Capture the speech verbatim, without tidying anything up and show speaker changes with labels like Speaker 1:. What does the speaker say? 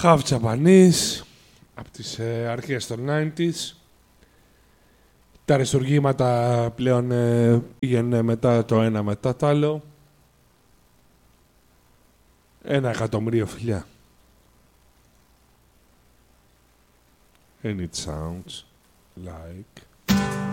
Speaker 1: Half Japanese, από τις ε, αρχές των ενενήντα. Τα αριστουργήματα πλέον ε, πήγαινε μετά το ένα μετά το άλλο. Ένα εκατομμύριο φιλιά. And it sounds like...